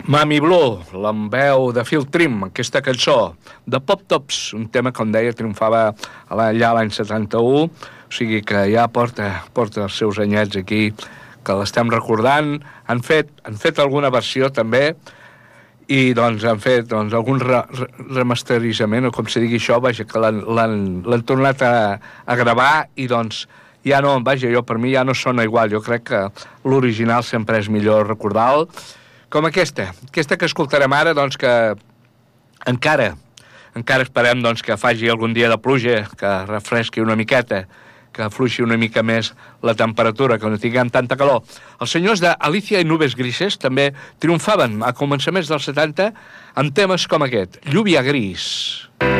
Mami Blue, l'enveu de Phil Trim, aquesta cançó de Pop Tops, un tema, com deia, triomfava allà l'any 71, o sigui que ja porta els seus anyets aquí, que l'estem recordant. Han fet alguna versió també, i doncs han fet algun remasteritzament, o com se digui això, vaja, que l'han tornat a gravar, i doncs ja no, vaja, per mi ja no sona igual. Jo crec que l'original sempre és millor recordar-lo. Com aquesta que escoltarem ara, doncs que encara esperem doncs, que faci algun dia de pluja, que refresqui una miqueta, que afluixi una mica més la temperatura, que no tinguem tanta calor. Els senyors d'Alicia i Nubes Grises també triomfaven a començaments dels 70 amb temes com aquest, Lluvia Gris.